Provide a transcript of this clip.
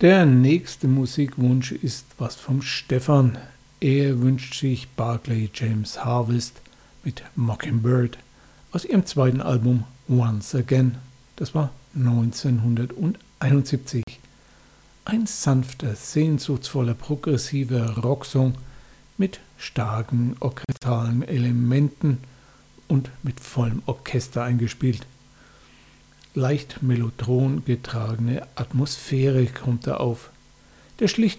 Der nächste Musikwunsch ist was vom Stefan. Er wünscht sich Barclay James Harvest mit Mockingbird aus ihrem zweiten Album Once Again. Das war 1971. Ein sanfter, sehnsuchtsvoller, progressiver Rocksong mit starken orchestralen Elementen und mit vollem Orchester eingespielt. Leicht melodron getragene Atmosphäre kommt da auf. Der schlichte